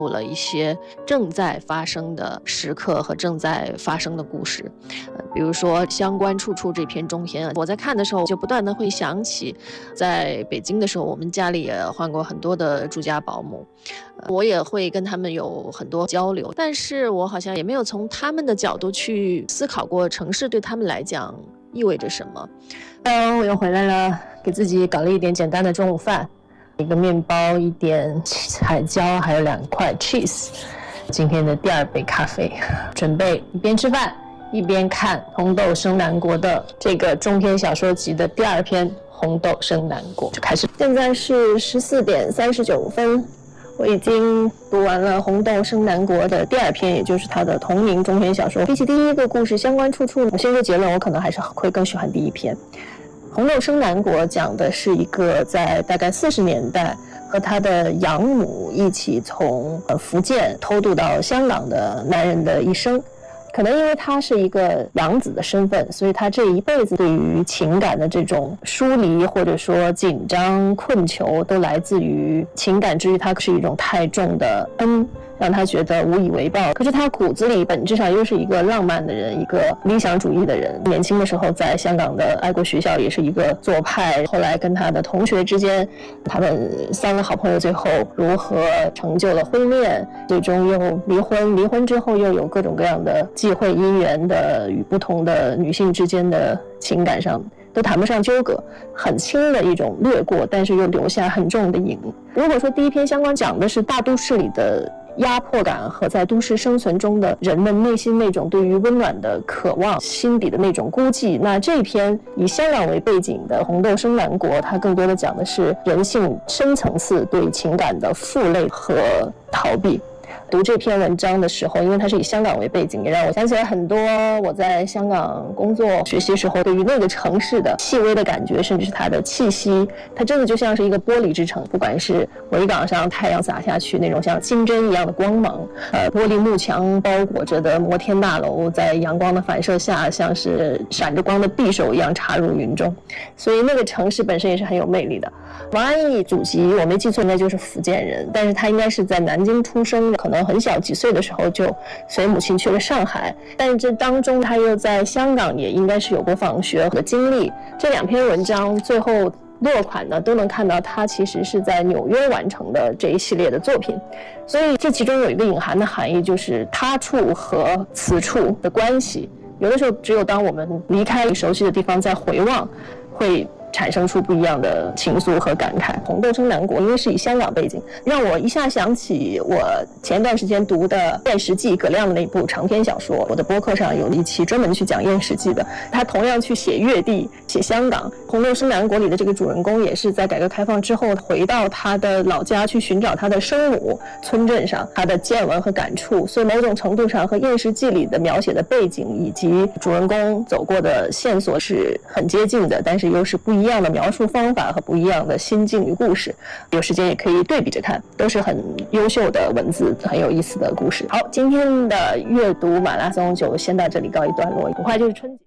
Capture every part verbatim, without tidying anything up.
了一些正在发生的时刻和正在发生的故事。呃，比如说相关处处这篇中篇，我在看的时候就不断的会想起在北京的时候，我们家里也换过很多的住家保姆，呃，我也会跟他们有很多交流，但是我好像也没有从他们的角度去思考过城市对他们来讲意味着什么。 嗯，我又回来了，给自己搞了一点简单的中午饭，一个面包，一点彩椒，还有两块 cheese。今天的第二杯咖啡，准备一边吃饭一边看《红豆生南国》的这个中篇小说集的第二篇《红豆生南国》就开始。现在是十四点三十九分，我已经读完了《红豆生南国》的第二篇，也就是它的同名中篇小说。比起第一个故事相关处处，我先说结论，我可能还是会更喜欢第一篇。《红豆生南国》讲的是一个在大概四十年代和他的养母一起从福建偷渡到香港的男人的一生。可能因为他是一个养子的身份，所以他这一辈子对于情感的这种疏离或者说紧张困求，都来自于情感之于他是一种太重的恩，让他觉得无以为报。可是他骨子里本质上又是一个浪漫的人，一个理想主义的人。年轻的时候在香港的爱国学校也是一个左派，后来跟他的同学之间，他们三个好朋友最后如何成就了婚恋，最终又离婚，离婚之后又有各种各样的际会姻缘的与不同的女性之间的情感上都谈不上纠葛，很轻的一种掠过，但是又留下很重的影。如果说第一篇相关讲的是大都市里的压迫感和在都市生存中的人们内心那种对于温暖的渴望，心底的那种孤寂，那这篇以香港为背景的《红豆生南国》，它更多的讲的是人性深层次对情感的负累和逃避。读这篇文章的时候，因为它是以香港为背景，也让我想起来很多我在香港工作学习时候对于那个城市的细微的感觉，甚至是它的气息。它真的就像是一个玻璃之城，不管是维港上太阳洒下去那种像金针一样的光芒，呃，玻璃幕墙包裹着的摩天大楼在阳光的反射下像是闪着光的匕首一样插入云中，所以那个城市本身也是很有魅力的。王安忆祖籍我没记错应该就是福建人，但是他应该是在南京出生的，可能很小几岁的时候就随母亲去了上海，但是这当中他又在香港也应该是有过访学和经历。这两篇文章最后落款呢都能看到他其实是在纽约完成的这一系列的作品，所以这其中有一个隐含的含义，就是他处和此处的关系，有的时候只有当我们离开熟悉的地方再回望，会产生出不一样的情愫和感慨。《红豆生南国》因为是以香港背景，让我一下想起我前段时间读的《燕食记》葛亮的那部长篇小说。我的播客上有一期专门去讲《燕食记》的，他同样去写粤地，写香港。《红豆生南国》里的这个主人公也是在改革开放之后回到他的老家去寻找他的生母，村镇上他的见闻和感触，所以某种程度上和《燕食记》里的描写的背景以及主人公走过的线索是很接近的，但是又是不一样不一样的描述方法和不一样的心境与故事，有时间也可以对比着看，都是很优秀的文字，很有意思的故事。好，今天的阅读马拉松就先到这里告一段落，很快就是春节。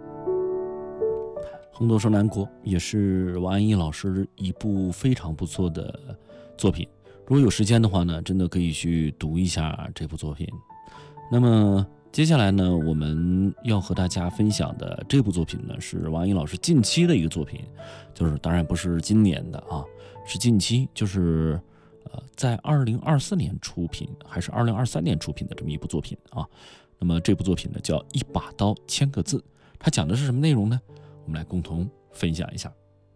《红豆生南国》也是王安忆老师一部非常不错的作品，如果有时间的话呢，真的可以去读一下这部作品。那么接下来呢，我们要和大家分享的这部作品呢，是王安忆老师近期的一个作品，就是当然不是今年的啊，是近期，就是呃，在二零二四年出品还是二零二三年出品的这么一部作品啊。那么这部作品呢，叫《一把刀千个字》，它讲的是什么内容呢？我们来共同分享一下。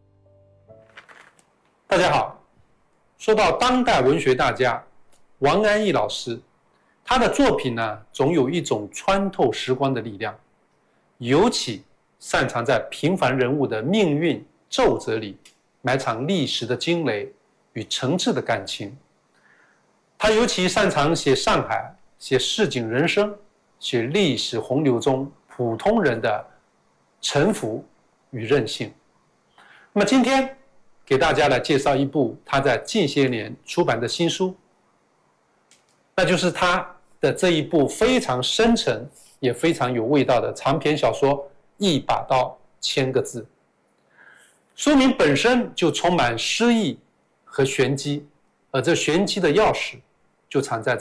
大家好，说到当代文学大家王安忆老师，他的作品呢，总有一种穿透时光的力量，尤其擅长在平凡人物的命运皱褶里埋藏历史的惊雷与诚挚的感情。他尤其擅长写上海，写市井人生，写历史洪流中普通人的沉浮与韧性。那么今天给大家来介绍一部他在近些年出版的新书，那就是他的这一部非常深沉也非常有味道的长篇小说《一把刀千个字》。书名本身就充满诗意和玄机，而这玄机的钥匙就藏在